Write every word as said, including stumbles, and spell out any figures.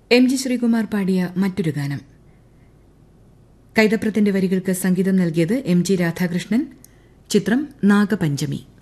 M G Sreekumar പാടിയ മറ്റൊരു ഗാനം. കൈതപ്രത്തിന്റെ വരികൾക്ക് സംഗീതം നൽകിയത് എം ജി രാധാകൃഷ്ണൻ. ചിത്രം നാഗപഞ്ചമി.